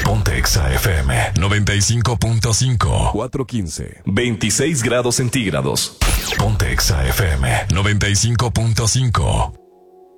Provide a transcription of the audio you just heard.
Ponte Exa FM 95.5. 4:15. 26 grados centígrados. Ponte Exa FM 95.5.